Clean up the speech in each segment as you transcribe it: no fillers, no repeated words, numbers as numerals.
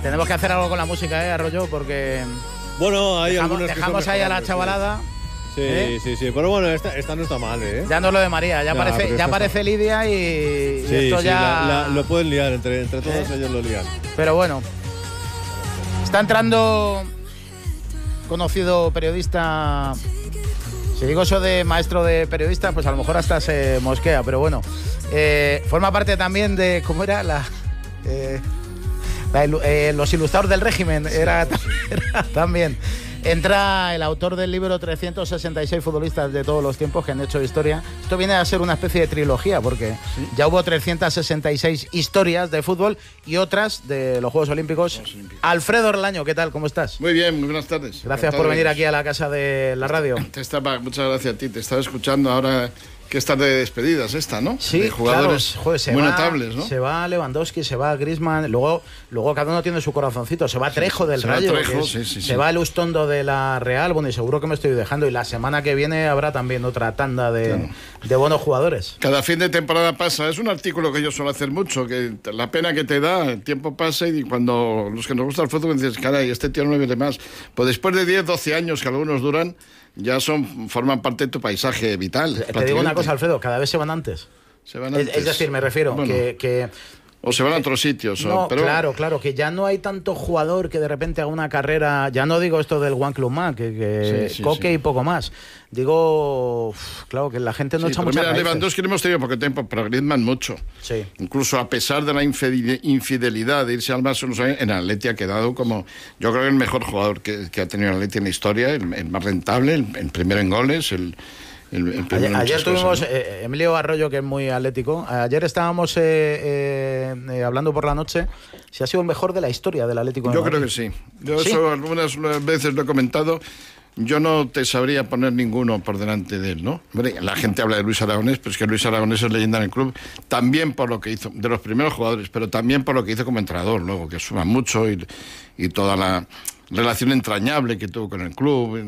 Tenemos que hacer algo con la música, Arroyo, porque... Bueno, hay dejamos ahí a la chavalada. Sí. Pero bueno, esta no está mal, ¿eh? Ya no es lo de María, ya aparece Lidia y esto ya... Lo pueden liar, entre todos ellos lo lían. Pero bueno, está entrando conocido periodista. Si digo eso de maestro de periodista, pues a lo mejor hasta se mosquea, pero bueno. Forma parte también de... ¿Cómo era? Los ilustrados del régimen, era también. Entra el autor del libro 366 futbolistas de todos los tiempos que han hecho historia. Esto viene a ser una especie de trilogía, porque ya hubo 366 historias de fútbol y otras de los Juegos Olímpicos. Alfredo Orlaño, ¿qué tal? ¿Cómo estás? Muy bien, muy buenas tardes. Gracias por venir aquí a la casa de la radio. Muchas gracias a ti. Te estaba escuchando ahora... Que es tarde de despedidas esta, ¿no? Sí, de jugadores claro. Joder, muy notables, ¿no? Se va Lewandowski, se va Griezmann, luego cada uno tiene su corazoncito. Se va Trejo del Rayo, se va el Ustondo de la Real, bueno, y seguro que me estoy dejando. Y la semana que viene habrá también otra tanda de buenos jugadores. Cada fin de temporada pasa. Es un artículo que yo suelo hacer mucho, que la pena que te da, el tiempo pasa y cuando los que nos gusta el fútbol dices, caray, este tío no me viene más. Pues después de 10, 12 años que algunos duran, ya forman parte de tu paisaje vital. Te digo una cosa, Alfredo, cada vez se van antes. Es decir, me refiero que o se van a otros sitios. Pero... Claro, que ya no hay tanto jugador que de repente haga una carrera. Ya no digo esto del One Club Man, que Coque y poco más. Digo, claro, que la gente no echa mucha raíces. Lewandowski no hemos tenido poco tiempo, pero Griezmann mucho. Sí. Incluso a pesar de la infidelidad de irse al más unos años, en Atleti ha quedado como, yo creo que el mejor jugador que ha tenido el Atleti en la historia, el más rentable, el primero en goles, ayer tuvimos Emilio Arroyo, que es muy atlético. Ayer estábamos hablando por la noche si ha sido el mejor de la historia del Atlético de Yo Madrid. creo que sí. Eso algunas veces lo he comentado. Yo no te sabría poner ninguno por delante de él, ¿no? La gente habla de Luis Aragonés, pero es que Luis Aragonés es leyenda en el club, también por lo que hizo, de los primeros jugadores, pero también por lo que hizo como entrenador, luego, que suma mucho y toda la relación entrañable que tuvo con el club,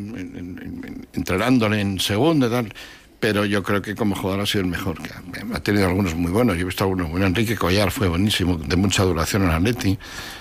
entrenándole en segunda y tal. Pero yo creo que como jugador ha sido el mejor. Ha tenido algunos muy buenos, yo he visto algunos buenos. Enrique Collar fue buenísimo, de mucha duración en Atleti.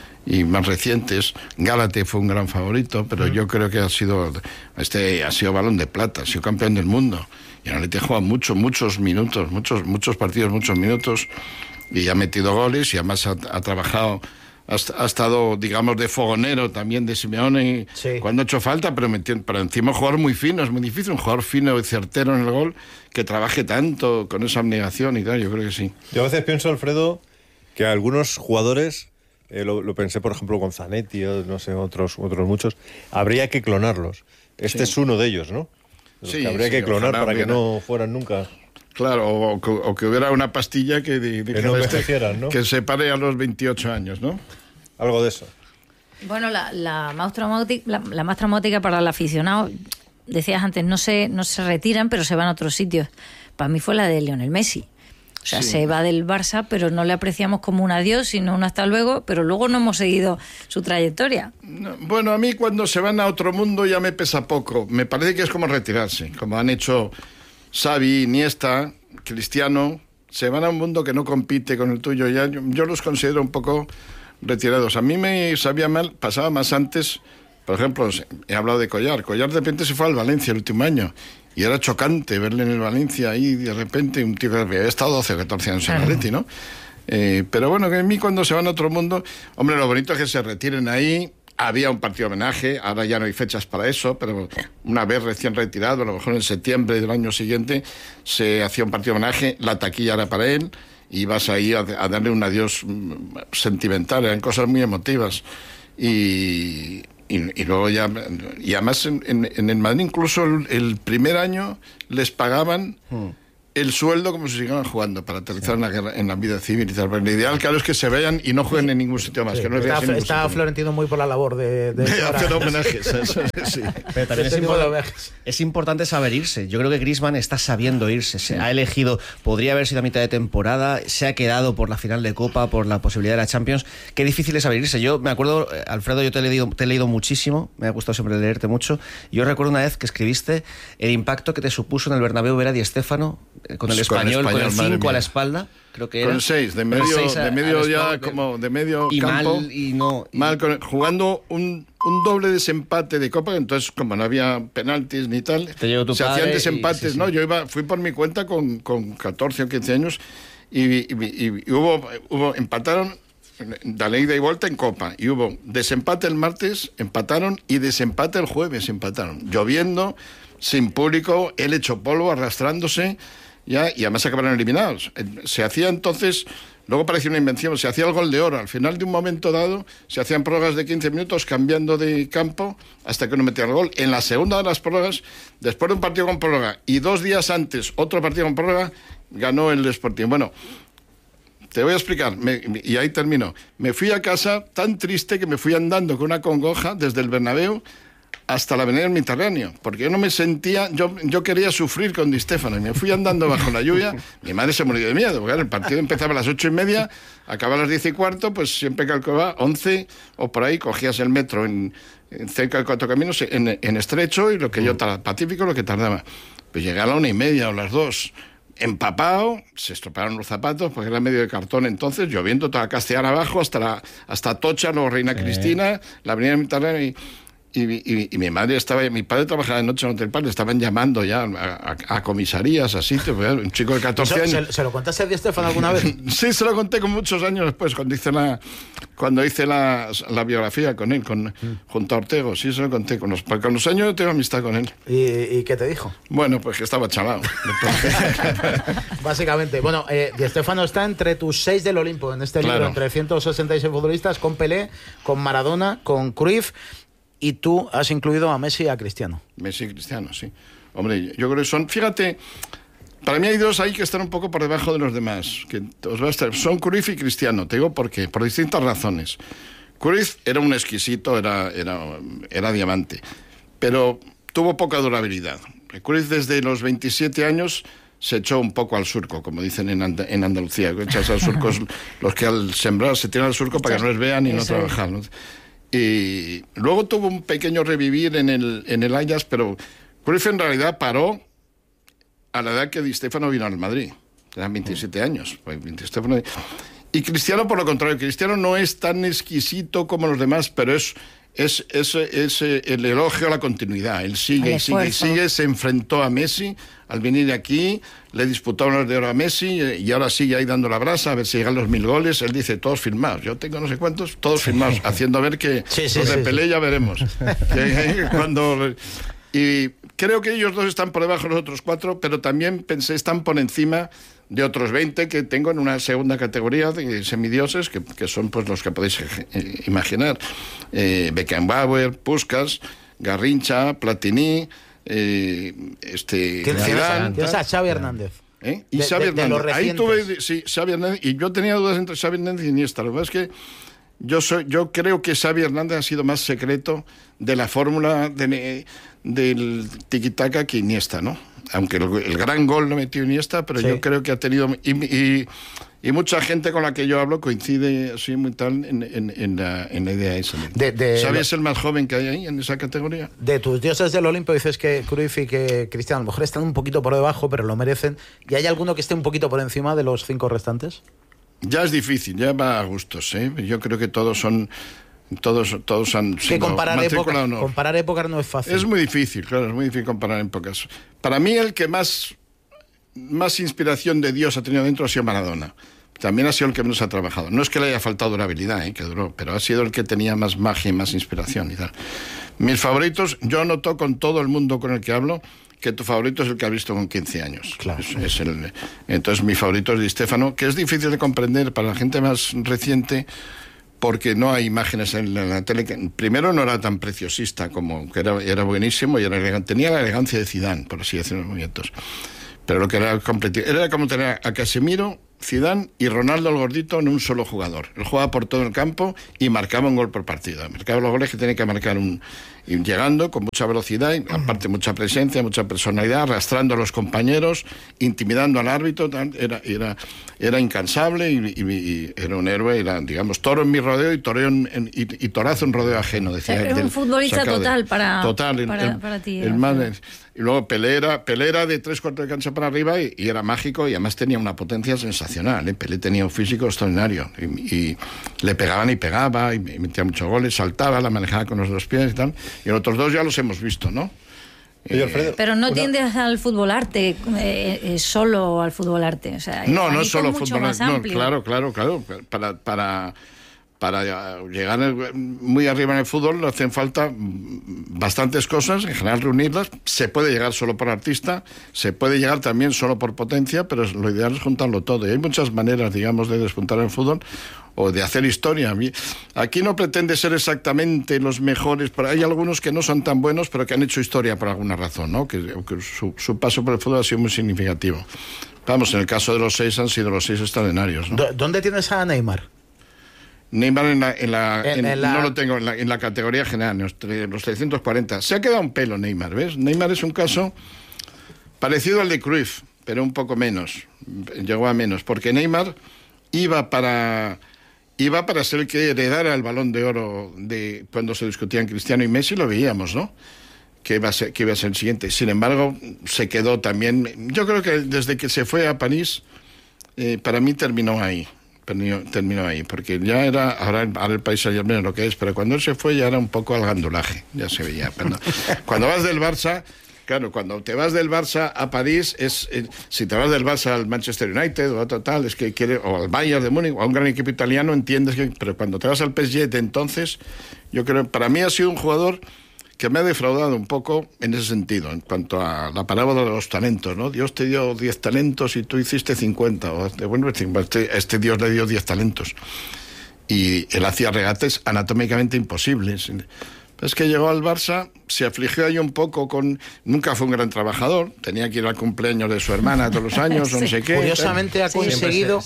Y más recientes, Gálate fue un gran favorito, pero yo creo que ha sido balón de plata, ha sido campeón del mundo. Y en Atleti ha jugado muchos minutos, muchos partidos, muchos minutos, y ha metido goles, y además ha trabajado, ha estado, digamos, de fogonero también de Simeone, cuando ha hecho falta, pero encima un jugador muy fino, es muy difícil, un jugador fino y certero en el gol, que trabaje tanto, con esa abnegación y tal, yo creo que sí. Yo a veces pienso, Alfredo, que algunos jugadores... Lo pensé, por ejemplo, con Zanetti, no sé, otros muchos. Habría que clonarlos. Este es uno de ellos, ¿no? Que habría que clonar para que no fueran nunca. Claro, o que hubiera una pastilla que no envejecieran, ¿no? Que se pare a los 28 años, ¿no? Algo de eso. Bueno, la más traumática para el aficionado, decías antes, no se retiran, pero se van a otros sitios. Para mí fue la de Lionel Messi. O sea, se va del Barça, pero no le apreciamos como un adiós, sino un hasta luego, pero luego no hemos seguido su trayectoria. Bueno, a mí cuando se van a otro mundo ya me pesa poco. Me parece que es como retirarse, como han hecho Xavi, Iniesta, Cristiano. Se van a un mundo que no compite con el tuyo. Ya yo los considero un poco retirados. A mí me sabía mal, pasaba más antes. Por ejemplo, he hablado de Collar. Collar de repente se fue al Valencia el último año. Y era chocante verle en el Valencia ahí, de repente, un tío que había estado 12 o 14 años en el Atleti, ¿no? Pero bueno, que a mí cuando se van a otro mundo, hombre, lo bonito es que se retiren ahí. Había un partido de homenaje, ahora ya no hay fechas para eso, pero una vez recién retirado, a lo mejor en septiembre del año siguiente, se hacía un partido de homenaje, la taquilla era para él, y vas ahí a darle un adiós sentimental, eran cosas muy emotivas. Y luego ya, y además en el Madrid incluso el primer año les pagaban el sueldo como si siguieran jugando para aterrizar en la vida civil y tal. Pero lo ideal, claro, es que se vayan y no jueguen en ningún sitio más. Que no está Florentino muy por la labor de hacer homenajes. Sí. Pero también es importante saber irse. Yo creo que Griezmann está sabiendo irse. Se ha elegido, podría haber sido a mitad de temporada, se ha quedado por la final de Copa, por la posibilidad de la Champions. Qué difícil es saber irse. Yo me acuerdo, Alfredo, yo te he leído muchísimo, me ha gustado siempre leerte mucho. Yo recuerdo una vez que escribiste el impacto que te supuso en el Bernabéu ver a Di Stéfano con el Español, con el 5 a la espalda. creo que era. Con 6, de medio ya como de medio y campo. Mal jugando un doble desempate de Copa, entonces como no había penaltis ni tal, se hacían desempates, ¿no? Yo fui por mi cuenta con 14 o 15 años y empataron la ida y vuelta en Copa, y hubo desempate el martes, empataron, y desempate el jueves, empataron, lloviendo, sin público, él hecho polvo, arrastrándose, ya, y además acabaron eliminados. Se hacía entonces, luego parecía una invención, se hacía el gol de oro, al final de un momento dado, se hacían prórrogas de 15 minutos cambiando de campo hasta que uno metía el gol. En la segunda de las prórrogas, después de un partido con prórroga, y 2 días antes, otro partido con prórroga, ganó el Sporting. Bueno, te voy a explicar, y ahí termino. Me fui a casa tan triste que me fui andando con una congoja desde el Bernabéu hasta la Avenida del Mediterráneo, porque yo no me sentía, yo quería sufrir con Di Stéfano, y me fui andando bajo la lluvia. Mi madre se murió de miedo, porque el partido empezaba a las 8:30, acababa a las 10:15, pues siempre calculaba 11 o por ahí, cogías el metro en cerca de 4 Caminos, en estrecho, y lo que yo Pacífico, lo que tardaba. Pues llegué a la 1:30 o las 2, empapado, se estropearon los zapatos porque era medio de cartón entonces, lloviendo toda Castellana abajo hasta Atocha, luego Reina Cristina, la Avenida Mediterránea, y mi padre trabajaba de noche en Hotel Park, le estaban llamando ya a comisarías, a sitios, un chico de 14 años. ¿Se lo contaste a Di Stéfano alguna vez? Sí, se lo conté con muchos años después, cuando hice la biografía con él, junto a Ortego, sí se lo conté. Con los años yo tengo amistad con él. ¿Y qué te dijo? Bueno, pues que estaba chalado. Básicamente, bueno, Di Stéfano está entre tus 6 del Olimpo, en este libro, entre 166 futbolistas, con Pelé, con Maradona, con Cruyff. Y tú has incluido a Messi y a Cristiano. Messi y Cristiano, sí. Hombre, yo creo que son... Fíjate, para mí hay 2 ahí que están un poco por debajo de los demás. Son Cruyff y Cristiano. Te digo por qué. Por distintas razones. Cruyff era un exquisito, era diamante. Pero tuvo poca durabilidad. Cruyff desde los 27 años se echó un poco al surco, como dicen en Andalucía. Echas al surco, los que al sembrar se tiran al surco para que no les vean y no trabajar, ¿no? Y luego tuvo un pequeño revivir en el Ajax, pero Cruyff en realidad paró a la edad que Di Stéfano vino al Madrid. Eran 27 años. Y Cristiano, por lo contrario, Cristiano no es tan exquisito como los demás, pero es el elogio a la continuidad. Él sigue y sigue y sigue. Se enfrentó a Messi al venir aquí, le disputó unos de oro a Messi, y ahora sigue ahí dando la brasa a ver si llegan los 1000 goles. Él dice, todos firmados. Yo tengo no sé cuántos, todos firmados, haciendo ver que los de Pelé ya veremos. Y creo que ellos 2 están por debajo de los otros 4, pero también pensé, están por encima de otros 20 que tengo en una segunda categoría de semidioses, que son pues los que podéis imaginar. Beckenbauer, Puskás, Garrincha, Platini, Zidane. ¿Tienes a Xavi Hernández? Y Xavi Hernández. Ahí tuve, Xavi Hernández, y yo tenía dudas entre Xavi Hernández y Iniesta. Lo que pasa es que yo creo que Xavi Hernández ha sido más secreto de la fórmula del tiki-taka que Iniesta, ¿no? Aunque el gran gol lo metió Iniesta, pero yo creo que ha tenido... Y mucha gente con la que yo hablo coincide así muy tal en la idea esa. Xavi es el más joven que hay ahí en esa categoría. De tus dioses del Olimpo dices que Cruyff y que Cristiano a lo mejor están un poquito por debajo, pero lo merecen. ¿Y hay alguno que esté un poquito por encima de los 5 restantes? Ya es difícil, ya va a gustos, ¿eh? Yo creo que todos han sido comparar épocas no es fácil. Es muy difícil, claro, es muy difícil comparar épocas. Para mí el que más inspiración de Dios ha tenido dentro ha sido Maradona. También ha sido el que menos ha trabajado. No es que le haya faltado durabilidad, que duró, pero ha sido el que tenía más magia y más inspiración y tal. Mis favoritos, yo noto con todo el mundo con el que hablo que tu favorito es el que has visto con 15 años. Claro. Entonces mi favorito es Di Stéfano, que es difícil de comprender para la gente más reciente, porque no hay imágenes en la tele. Primero no era tan preciosista, como que era buenísimo y tenía la elegancia de Zidane, por así decirlo, los movimientos. Pero lo que era como tener a Casemiro, Zidane y Ronaldo el gordito en un solo jugador. Él jugaba por todo el campo y marcaba un gol por partido. Marcaba los goles que tenía que marcar y llegando con mucha velocidad, y aparte mucha presencia, mucha personalidad, arrastrando a los compañeros, intimidando al árbitro. Era incansable y era un héroe. Era, digamos, toro en mi rodeo y torazo en rodeo ajeno. Decía, era un futbolista total para ti. Y luego Pelé era de 3/4 de cancha para arriba y era mágico, y además tenía una potencia sensacional. sensacional. Pelé tenía un físico extraordinario y le pegaban y pegaba y metía muchos goles, saltaba, la manejaba con los dos pies y tal. Y los otros dos ya los hemos visto, ¿no? Pero no tiendes al fútbol arte, solo al fútbol arte. O sea, no es solo mucho fútbol más arte. No, claro. Para llegar muy arriba en el fútbol hacen falta bastantes cosas, en general reunirlas. Se puede llegar solo por artista, se puede llegar también solo por potencia, pero lo ideal es juntarlo todo. Y hay muchas maneras, digamos, de despuntar el fútbol o de hacer historia. Aquí no pretende ser exactamente los mejores, pero hay algunos que no son tan buenos, pero que han hecho historia por alguna razón, ¿no? Que su paso por el fútbol ha sido muy significativo. Vamos, en el caso de los 6 han sido los 6 extraordinarios, ¿no? ¿Dónde tienes a Neymar? Neymar no lo tengo en la categoría general, los 340. Se ha quedado un pelo Neymar, ¿ves? Neymar es un caso parecido al de Cruyff, pero un poco menos. Llegó a menos, porque Neymar iba para ser el que heredara el Balón de Oro de cuando se discutían Cristiano y Messi, lo veíamos, ¿no? Que iba a ser el siguiente. Sin embargo, se quedó también. Yo creo que desde que se fue a París, para mí terminó ahí, porque ya era, ahora el Paris Saint-Germain lo que es, pero cuando él se fue ya era un poco al gandulaje, ya se veía. Cuando vas del Barça, claro, cuando te vas del Barça a París, si te vas del Barça al Manchester United o a total, es que o al Bayern de Múnich o a un gran equipo italiano, entiendes que, pero cuando te vas al PSG de entonces, yo creo, para mí ha sido un jugador que me ha defraudado un poco en ese sentido, en cuanto a la parábola de los talentos, ¿no? Dios te dio 10 talentos y tú hiciste 50. Bueno, este Dios le dio 10 talentos. Y él hacía regates anatómicamente imposibles. Es que llegó al Barça, se afligió ahí un poco nunca fue un gran trabajador, tenía que ir al cumpleaños de su hermana todos los años, o no sé qué. Curiosamente ha conseguido,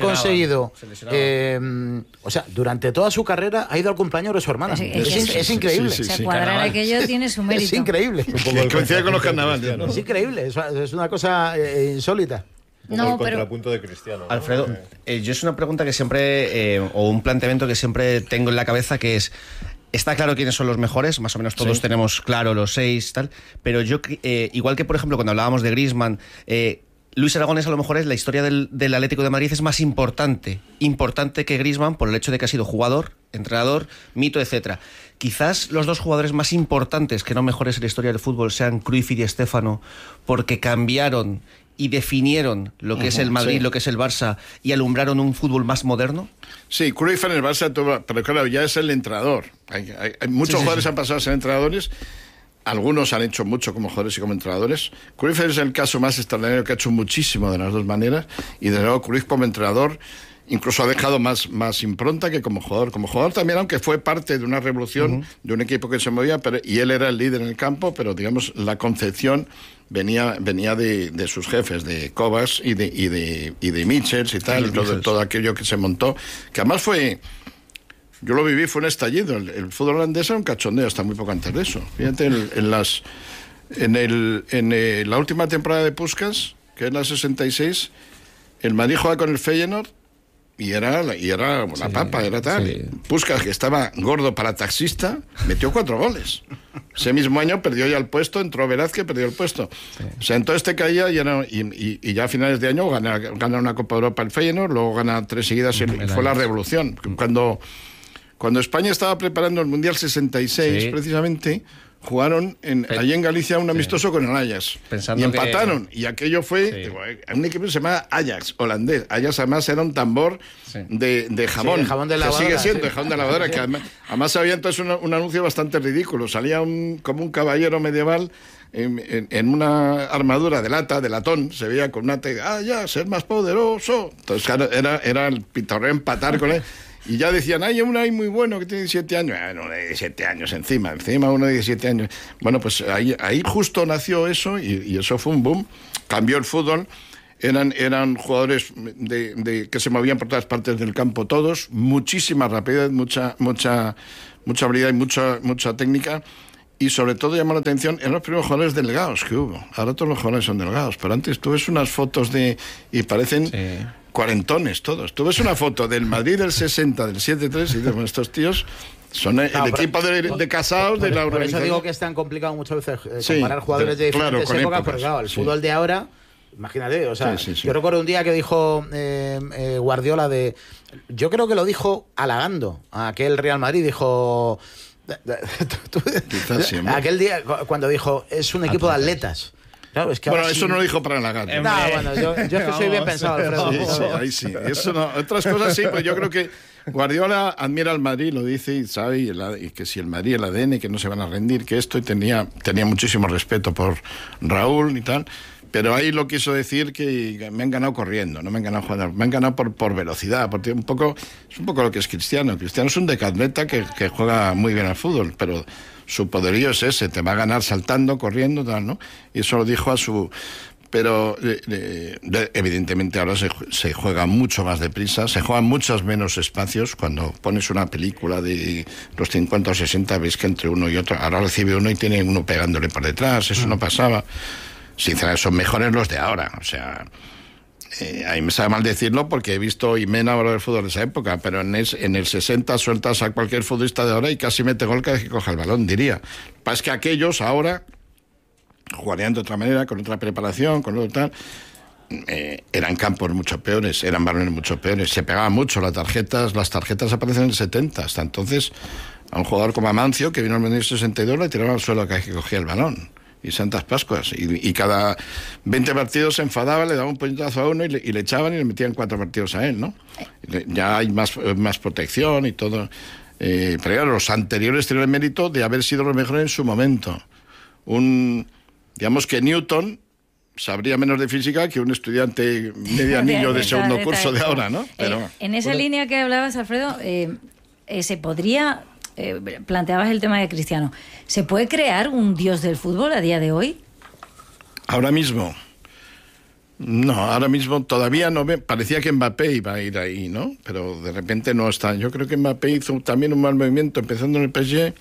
o sea, durante toda su carrera ha ido al cumpleaños de su hermana. Es increíble. O sea, cuadrar aquello tiene su mérito. Es increíble. Coincide con los carnavales. Es increíble, es una cosa insólita. El contrapunto de Cristiano, ¿no? Alfredo, yo es una pregunta que siempre, o un planteamiento que siempre tengo en la cabeza, que es: está claro quiénes son los mejores, más o menos todos tenemos claro los 6, tal, pero yo, igual que por ejemplo cuando hablábamos de Griezmann, Luis Aragonés a lo mejor es la historia del Atlético de Madrid es más importante que Griezmann por el hecho de que ha sido jugador, entrenador, mito, etcétera. Quizás los dos jugadores más importantes, que no mejores en la historia del fútbol, sean Cruyff y Di Stéfano, porque cambiaron y definieron lo que es el Madrid, lo que es el Barça, y alumbraron un fútbol más moderno. Sí, Cruyff en el Barça, pero claro, ya es el entrenador. Hay muchos jugadores han pasado a ser entrenadores. Algunos han hecho mucho como jugadores y como entrenadores. Cruyff es el caso más extraordinario, que ha hecho muchísimo de las dos maneras, y de nuevo Cruyff como entrenador incluso ha dejado más impronta que como jugador. Como jugador también, aunque fue parte de una revolución, de un equipo que se movía, y él era el líder en el campo, pero digamos la concepción venía de sus jefes, de Kovacs y de Michels y tal, todo aquello que se montó, que además fue... Yo lo viví, fue un estallido. El fútbol holandés era un cachondeo hasta muy poco antes de eso. Fíjate, en la última temporada de Puskás, que es la 66, el Madrid jugaba con el Feyenoord y era una papa, era tal. Sí. Puskás, que estaba gordo para taxista, metió 4 goles. Ese mismo año perdió ya el puesto, entró Velázquez, perdió el puesto. Sí. O sea, entonces te caía y ya a finales de año gana una Copa Europa el Feyenoord, luego gana 3 seguidas y fue la revolución. Cuando España estaba preparando el Mundial 66, precisamente, jugaron allí en Galicia un amistoso con el Ajax. Y empataron. Y aquello fue un equipo que se llama Ajax, holandés. Ajax además era un tambor de jamón. Sí, jamón de lavadora. Sigue siendo jamón de lavadora. Que además había entonces un anuncio bastante ridículo. Salía como un caballero medieval en una armadura de latón, se veía con una ser más poderoso. Entonces claro, era el pitorreo empatar con él. Y ya decían, hay uno ahí muy bueno que tiene 17 años. No, de 17 años encima uno de 17 años. Bueno, pues ahí justo nació eso y eso fue un boom. Cambió el fútbol. Eran jugadores que se movían por todas partes del campo todos. Muchísima rapidez, mucha habilidad y mucha técnica. Y sobre todo llamó la atención, eran los primeros jugadores delgados que hubo. Ahora todos los jugadores son delgados. Pero antes tú ves unas fotos y parecen... Sí. Cuarentones todos. Tú ves una foto del Madrid del 60, del 7-3 y dices, bueno, estos tíos son el equipo de casados de la organización. Por eso digo que es tan complicado muchas veces comparar jugadores de diferentes épocas, porque claro, el fútbol de ahora Imagínate, o sea, Sí. yo recuerdo un día que dijo Guardiola yo creo que lo dijo halagando a aquel Real Madrid, dijo... Quizás sí, ¿no? Aquel día cuando dijo, es un equipo de atletas. Claro, es que Bueno, ahora eso sí... no lo dijo para halagar. No, bueno, yo es que soy bien pensado, Alfredo. Sí, ahí sí. Eso no. Otras cosas sí, pues yo creo que Guardiola admira al Madrid, lo dice y sabe, y que si el Madrid, el ADN, que no se van a rendir, que esto, y tenía muchísimo respeto por Raúl y tal. Pero ahí lo quiso decir que me han ganado corriendo, no me han ganado jugando, me han ganado por velocidad, porque es un poco lo que es Cristiano. Cristiano es un decatleta que juega muy bien al fútbol, pero su poderío es ese, te va a ganar saltando, corriendo, tal, ¿no? Y eso lo dijo a su... Pero evidentemente ahora se juega mucho más deprisa, se juegan muchos menos espacios. Cuando pones una película de los 50 o 60, ves que entre uno y otro, ahora recibe uno y tiene uno pegándole por detrás, eso no pasaba. Sinceramente, son mejores los de ahora. O sea, a mí me sabe mal decirlo porque he visto y me he enamorado del fútbol de esa época, pero en el 60 sueltas a cualquier futbolista de ahora y casi mete gol cada vez que coja el balón, diría. Pasa que aquellos ahora jugarían de otra manera, con otra preparación, con otro tal. Eran campos mucho peores, eran balones mucho peores, se pegaban mucho las tarjetas aparecen en el 70, hasta entonces a un jugador como Amancio, que vino al Madrid en el 62, le tiraban al suelo cada vez que cogía el balón. Y Santas Pascuas, y cada 20 partidos se enfadaba, le daba un puñetazo a uno y le echaban y le metían 4 partidos a él, ¿no? Ya hay más protección y todo. Pero claro, los anteriores tienen el mérito de haber sido los mejores en su momento. Digamos que Newton sabría menos de física que un estudiante medio anillo de segundo curso de ahora, ¿no? Pero, en esa línea que hablabas, Alfredo, se podría... planteabas el tema de Cristiano. ¿Se puede crear un dios del fútbol a día de hoy? Ahora mismo. No, ahora mismo todavía no ve. Parecía que Mbappé iba a ir ahí, ¿no? Pero de repente no está. Yo creo que Mbappé hizo también un mal movimiento empezando en el PSG.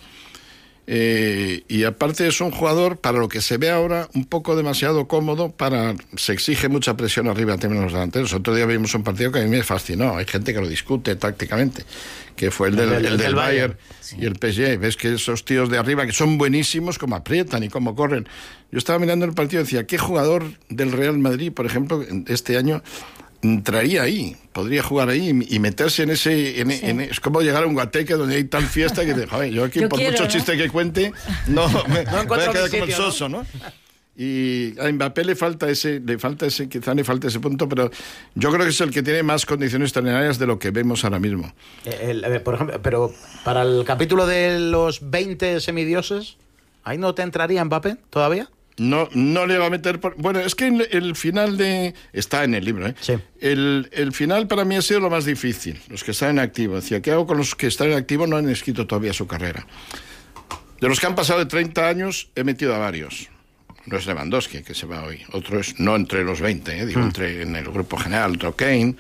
Y aparte es un jugador, para lo que se ve ahora, un poco demasiado cómodo. Se exige mucha presión arriba también en los delanteros. Otro día vimos un partido que a mí me fascinó. Hay gente que lo discute tácticamente, que fue el del Bayern y el PSG. Ves que esos tíos de arriba, que son buenísimos, como aprietan y cómo corren. Yo estaba mirando el partido y decía, ¿qué jugador del Real Madrid, por ejemplo, este año entraría ahí, podría jugar ahí y meterse en ese... es como llegar a un guateque donde hay tal fiesta que joder, yo aquí por mucho chiste que cuente no me voy a quedar como el soso, ¿no? Y a Mbappé le falta ese, quizá le falta ese punto, pero yo creo que es el que tiene más condiciones extraordinarias de lo que vemos ahora mismo. Por ejemplo, pero para el capítulo de los 20 semidioses, ¿ahí no te entraría Mbappé todavía? No le va a meter... Bueno, es que el final está en el libro, ¿eh? Sí. El final para mí ha sido lo más difícil. Los que están en activo. Decía, ¿qué hago con los que están en activo? No han escrito todavía su carrera. De los que han pasado de 30 años, he metido a varios. No es Lewandowski, que se va hoy. Otro es, no entre los 20, digo, en el grupo general. Otro Kane,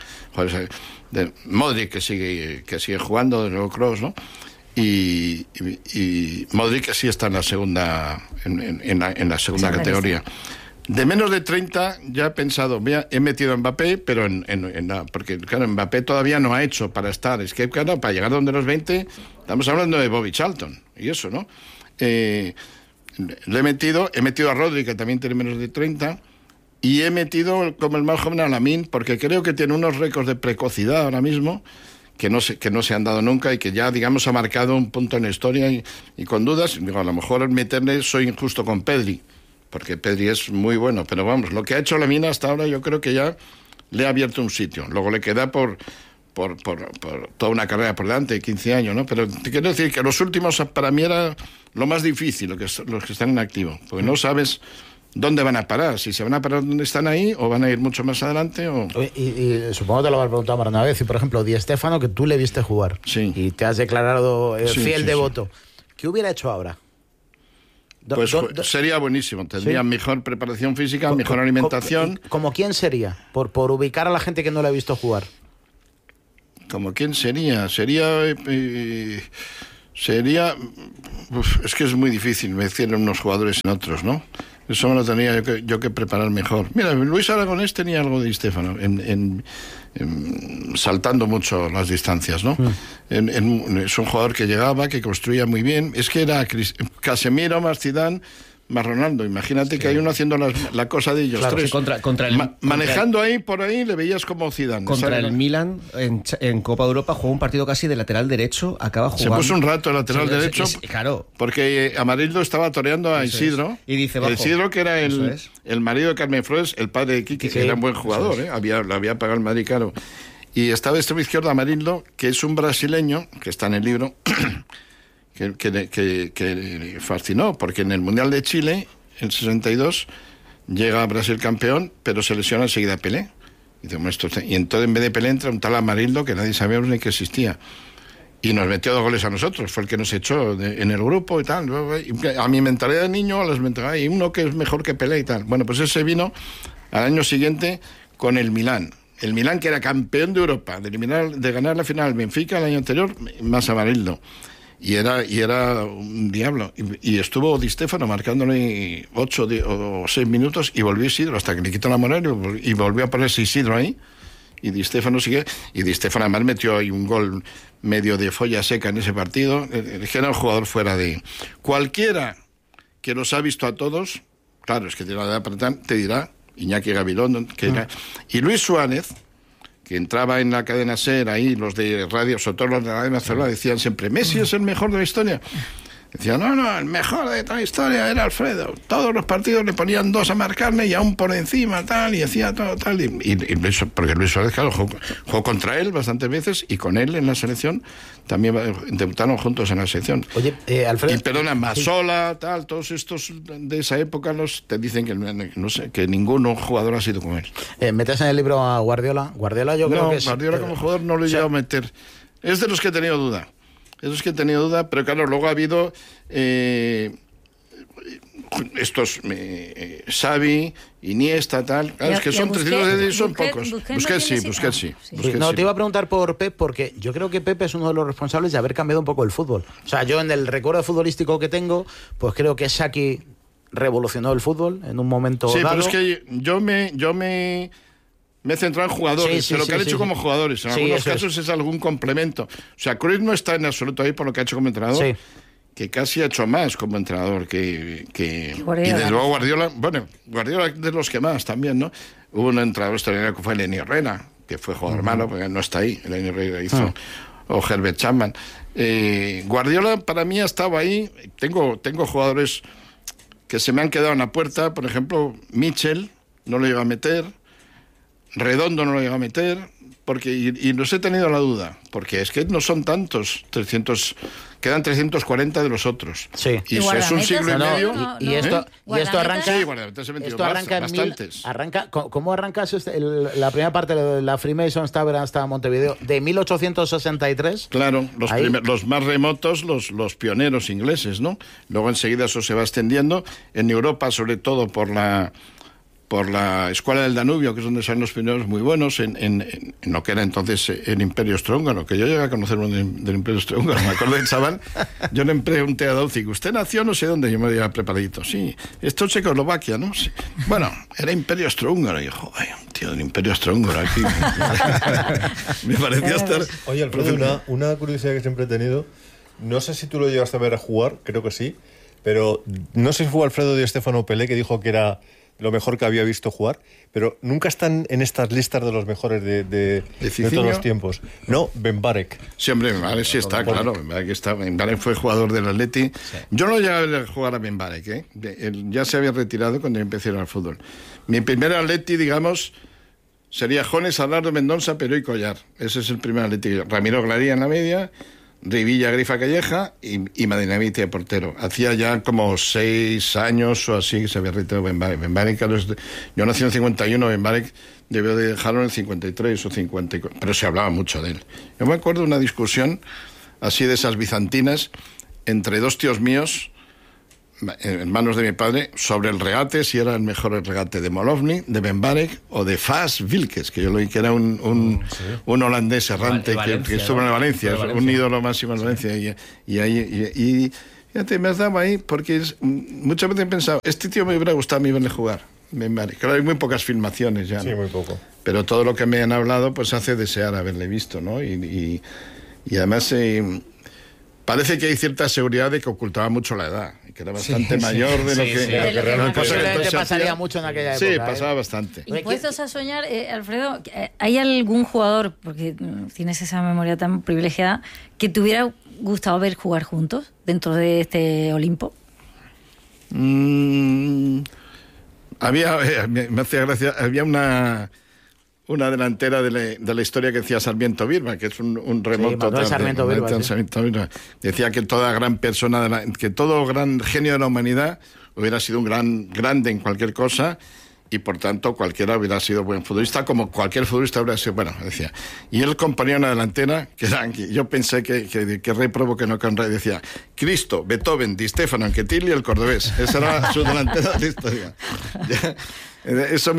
Modric, que sigue jugando, de nuevo Kroos, ¿no? Y Modric que sí está en la segunda en la segunda categoría. De menos de 30 ya he pensado, he metido a Mbappé, pero porque claro, Mbappé todavía no ha hecho para estar. Es que claro, para llegar donde los 20 estamos hablando de Bobby Charlton y eso, ¿no? He metido a Rodri, que también tiene menos de 30, y he metido como el más joven a Lamine, porque creo que tiene unos récords de precocidad ahora mismo que no se han dado nunca y que ya, digamos, ha marcado un punto en la historia y con dudas. Digo, a lo mejor soy injusto con Pedri, porque Pedri es muy bueno, pero vamos, lo que ha hecho Lamine hasta ahora yo creo que ya le ha abierto un sitio. Luego le queda por toda una carrera por delante, 15 años, ¿no? Pero te quiero decir que los últimos para mí era lo más difícil, los que están en activo, porque no sabes dónde van a parar, si se van a parar donde están ahí o van a ir mucho más adelante o... Y supongo que te lo habrás preguntado más una vez, y por ejemplo Di Stéfano, que tú le viste jugar, sí, y te has declarado fiel devoto, ¿qué hubiera hecho ahora? Pues sería buenísimo, tendría mejor preparación física, mejor alimentación. ¿Como quién sería? Por ubicar a la gente que no le ha visto jugar. ¿Como quién sería? Sería... es que es muy difícil meter unos jugadores en otros, ¿no? Eso me lo tenía yo que preparar mejor. Mira, Luis Aragonés tenía algo de Di Stéfano, saltando mucho las distancias, ¿no? Es un jugador que llegaba, que construía muy bien. Es que era Casemiro más Zidane más Ronaldo. Imagínate que hay uno haciendo la cosa de ellos, claro, tres. Sí, contra el, manejando ahí, por ahí, le veías como Zidane. Contra el Milan, en Copa Europa, jugó un partido casi de lateral derecho, acaba jugando... Se puso un rato lateral derecho, claro, porque Amarildo estaba toreando a Isidro. Y dice, bajo. Isidro, que era el marido de Carmen Flores, el padre de Quique, que era un buen jugador, le había pagado el Madrid caro. Y estaba extremo izquierdo Amarildo, que es un brasileño, que está en el libro... que fascinó, porque en el Mundial de Chile, en 62, llega a Brasil campeón, pero se lesiona enseguida Pelé. Y entonces en vez de Pelé entra un tal Amarildo que nadie sabíamos ni que existía. Y nos metió 2 goles a nosotros, fue el que nos echó en el grupo y tal. A mi mentalidad de niño, a las mentalidades, y uno que es mejor que Pelé y tal. Bueno, pues ese vino al año siguiente con el Milán. El Milán, que era campeón de Europa, de ganar la final al Benfica el año anterior, más Amarildo. Y era un diablo. Y estuvo Di Stéfano marcándole 8 o 6 minutos y volvió Isidro hasta que le quitó la moneda y volvió a ponerse Isidro ahí. Y Di Stéfano sigue. Y Di Stéfano además metió ahí un gol medio de folla seca en ese partido. Que era un jugador fuera de... Cualquiera que los ha visto a todos, claro, es que tiene la edad para tal, te dirá, Iñaki Gabilondo, que era... Y Luis Suárez, que entraba en la cadena SER, ahí los de radio, sobre todo los de la radio Barcelona, decían siempre, Messi es el mejor de la historia. Decían, no, el mejor de toda la historia era Alfredo. Todos los partidos le ponían 2 a marcarle y aún por encima, tal, y hacía todo, tal. Porque Luis Suárez, claro, jugó contra él bastantes veces y con él en la selección también debutaron juntos en la selección. Oye, Alfredo... Y perdona, Masola, tal, todos estos de esa época te dicen que no sé, que ningún jugador ha sido como él. ¿Metes en el libro a Guardiola? Guardiola yo creo que es... Guardiola como jugador no lo he llegado a meter. Es de los que he tenido duda. Pero claro, luego ha habido estos Xavi, Iniesta, tal. Claro, es que son 300 de son pocos. Busquets sí. No, te iba a preguntar por Pep, porque yo creo que Pep es uno de los responsables de haber cambiado un poco el fútbol. O sea, yo en el recuerdo futbolístico que tengo, pues creo que Saki revolucionó el fútbol en un momento dado. Sí, pero es que yo me he centrado en jugadores, lo que han hecho como jugadores. En algunos casos es algún complemento. O sea, Cruyff no está en absoluto ahí por lo que ha hecho como entrenador, que casi ha hecho más como entrenador que y desde luego Guardiola de los que más también, ¿no? Hubo un entrenador extraordinario que fue Lenny Herrera, que fue jugador malo, porque no está ahí. Lenny Herrera hizo, o Herbert Chapman. Guardiola para mí ha estado ahí. Tengo jugadores que se me han quedado en la puerta, por ejemplo, Mitchell, no lo llega a meter. Redondo no lo llega a meter, porque y los he tenido la duda, porque es que no son tantos, quedan 340 de los otros. Sí. Y es un siglo y medio. Y esto arranca. Sí, ¿Cómo arrancas la primera parte de la Freemason hasta Montevideo? De 1863. Claro, los más remotos, los pioneros ingleses, ¿no? Luego enseguida eso se va extendiendo. En Europa, sobre todo por la Escuela del Danubio, que es donde salen los pioneros muy buenos, en lo que era entonces el Imperio Austrohúngaro, que yo llegué a conocer uno del Imperio Austrohúngaro. Me acuerdo del chaval, yo le pregunté a Daucic, ¿usted nació no sé dónde? Yo me había preparadito. Sí, esto es Checoslovaquia, ¿no? Sí. Bueno, era Imperio Austrohúngaro. Y dijo, ay, un tío del Imperio Austrohúngaro aquí. Me parecía estar... Oye, Alfredo, una curiosidad que siempre he tenido, no sé si tú lo llegaste a ver a jugar, creo que sí, pero no sé si fue Alfredo Di Stéfano Pelé que dijo que era lo mejor que había visto jugar, pero nunca están en estas listas de los mejores de todos los tiempos. No, Benbarek. Sí, hombre, Benbarek sí está, claro. Benbarek fue jugador del Atleti. Sí. Yo no llegué a ver jugar a Benbarek, ¿eh? Él ya se había retirado cuando empecé a ir al fútbol. Mi primer Atleti, digamos, sería Jones, Alardo, Mendonça, Peró y Collar. Ese es el primer Atleti. Ramiro Glaría en la media, Rivilla, Grifa, Calleja y Madinavite de portero. Hacía ya como 6 años o así que se había retirado Benbarek. Yo nací en el 51, Benbarek debió de dejarlo en el 53 o 54, pero se hablaba mucho de él. Yo me acuerdo de una discusión así de esas bizantinas entre 2 tíos míos, hermanos de mi padre, sobre el regate, si era el mejor el regate de Molovny, de Benbarek o de Fas Wilkes, que yo lo vi que era un holandés errante que estuvo en Valencia, un ídolo máximo en Valencia. Y fíjate, me has dado ahí, porque muchas veces he pensado, este tío me hubiera gustado a mí verle jugar, Benbarek. Claro, hay muy pocas filmaciones ya, ¿no? Sí, muy poco. Pero todo lo que me han hablado pues hace desear haberle visto, ¿no? Y además... parece que hay cierta seguridad de que ocultaba mucho la edad. que era bastante mayor de lo que... realmente posiblemente pasaría mucho en aquella época. Sí, pasaba bastante. Y puestos a soñar, Alfredo, ¿hay algún jugador, porque tienes esa memoria tan privilegiada, que te hubiera gustado ver jugar juntos dentro de este Olimpo? Me hacía gracia, había una delantera de la historia que decía Sarmiento Birba, que es un remonto. Sí, Sarmiento Birba. Decía que toda gran persona, que todo gran genio de la humanidad hubiera sido un gran grande en cualquier cosa, y por tanto cualquiera hubiera sido buen futbolista, como cualquier futbolista hubiera sido, bueno, decía. Y él componía una delantera que era, yo pensé que Rey probó que no con Rey, decía Cristo, Beethoven, Di Stefano, Anquetil y el cordobés. Esa era su delantera de la historia. Eso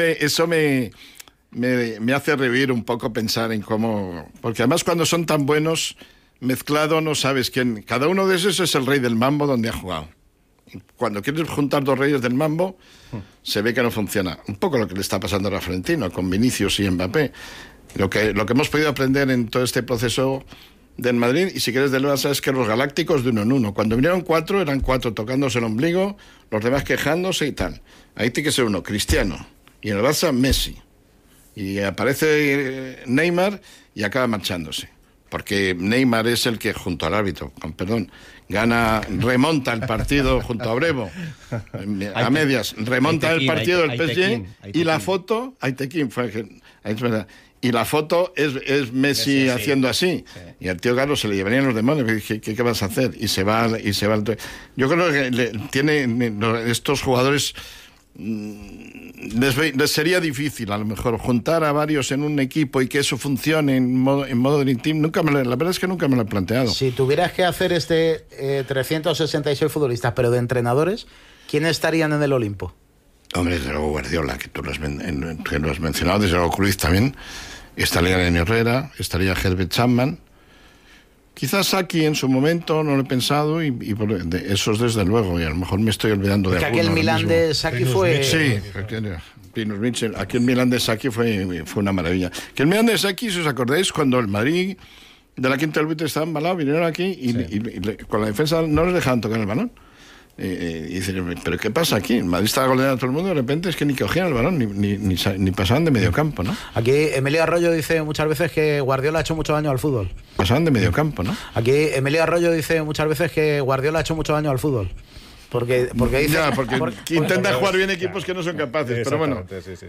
me hace revivir un poco, pensar en cómo... Porque además cuando son tan buenos, mezclado no sabes quién... Cada uno de esos es el rey del mambo donde ha jugado. Cuando quieres juntar dos reyes del mambo, se ve que no funciona. Un poco lo que le está pasando ahora a Florentino, con Vinicius y Mbappé. Lo que hemos podido aprender en todo este proceso del Madrid, y si quieres del Barça, es que los galácticos de uno en uno. Cuando vinieron 4, eran 4 tocándose el ombligo, los demás quejándose y tal. Ahí tiene que ser uno, Cristiano. Y en el Barça, Messi. Y aparece Neymar y acaba marchándose. Porque Neymar es el que, junto al árbitro, con perdón, remonta el partido junto a Brevo, a medias, remonta el partido del PSG, y la foto, y la foto es Messi haciendo así, y al tío Carlos se le llevarían los demonios, ¿qué vas a hacer? Y se va. Yo creo que estos jugadores... Les sería difícil a lo mejor juntar a varios en un equipo y que eso funcione en modo Dream Team. La verdad es que nunca me lo he planteado. Si tuvieras que hacer 366 futbolistas, pero de entrenadores, ¿quiénes estarían en el Olimpo? Hombre, desde luego Guardiola, que tú lo has mencionado, desde luego Cruyff también, estaría Lenny Herrera, estaría Herbert Chapman. Quizás Saki en su momento, no lo he pensado, y esos desde luego, y a lo mejor me estoy olvidando de alguno. Aquel Milán de Saki fue... Sí, Pinus Mitchell, aquí el Milán de Saki fue una maravilla. Que el Milán de Saki, si os acordáis, cuando el Madrid de la Quinta del Buitre estaba embalado, vinieron aquí y con la defensa no les dejaban tocar el balón. Y dicen, ¿pero qué pasa aquí? El Madrid estaba goleando a todo el mundo, de repente es que ni cogían el balón, ni pasaban de medio campo, ¿no? Aquí Emilio Arroyo dice muchas veces que Guardiola ha hecho mucho daño al fútbol. Pasaban de medio campo, ¿no? Aquí Emilio Arroyo dice muchas veces que Guardiola ha hecho mucho daño al fútbol. Porque dice... porque intenta jugar bien equipos que no son capaces, pero bueno... Sí.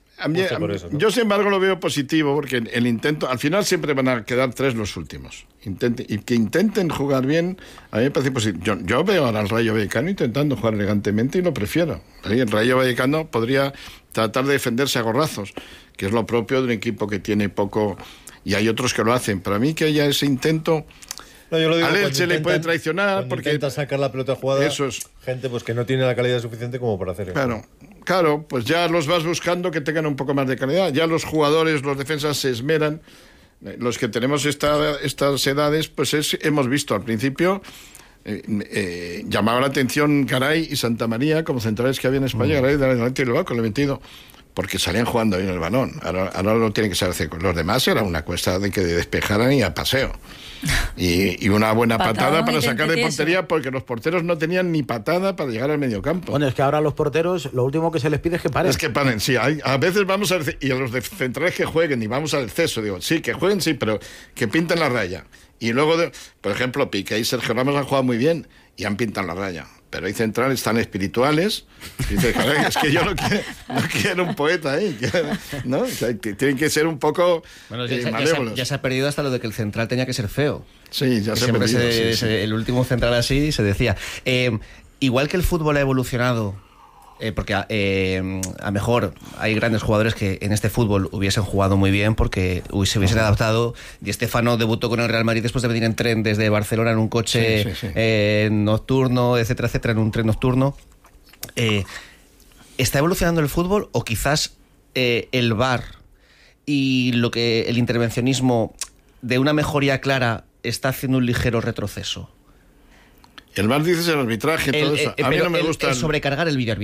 Eso, ¿no? Yo, sin embargo, lo veo positivo, porque el intento, al final siempre van a quedar 3 los últimos. Y que intenten jugar bien, a mí me parece positivo. Yo veo ahora al Rayo Vallecano intentando jugar elegantemente y lo prefiero. El Rayo Vallecano podría tratar de defenderse a gorrazos, que es lo propio de un equipo que tiene poco, y hay otros que lo hacen. Para mí que haya ese intento... No, yo lo digo, al Elche le puede traicionar porque intenta sacar la pelota jugada, eso es gente pues que no tiene la calidad suficiente como para hacer eso. Claro, pues ya los vas buscando que tengan un poco más de calidad. Ya los jugadores, los defensas se esmeran. Los que tenemos estas edades, pues hemos visto al principio, llamaba la atención Garay y Santa María como centrales que había en España. Garay de adelante y luego con el 22, porque salían jugando bien el balón. Ahora lo tienen que saber hacer. Los demás era una cuesta de que despejaran y a paseo. Y una buena patada para sacar de portería, porque los porteros no tenían ni patada para llegar al medio campo. Bueno, es que ahora a los porteros lo último que se les pide es que paren. Es que paren, sí. A veces vamos a... Y a los centrales que jueguen y vamos al exceso, digo, sí, que jueguen, sí, pero que pinten la raya. Y luego, por ejemplo, Piqué y Sergio Ramos han jugado muy bien y han pintado la raya. Pero hay centrales tan espirituales, y dices, es que yo no quiero un poeta ahí, ¿no? O sea, tienen que ser un poco malévolos. Ya se ha perdido hasta lo de que el central tenía que ser feo. Sí, ya se ha perdido. El último central así se decía. Igual que el fútbol ha evolucionado, porque a mejor hay grandes jugadores que en este fútbol hubiesen jugado muy bien porque se hubiesen adaptado. Di Stéfano debutó con el Real Madrid después de venir en tren desde Barcelona en un coche nocturno, etcétera, etcétera, en un tren nocturno. ¿Está evolucionando el fútbol o quizás el VAR y el intervencionismo de una mejoría clara está haciendo un ligero retroceso? El VAR, dices el arbitraje, todo eso. A mí no me gusta el sobrecargar el vídeo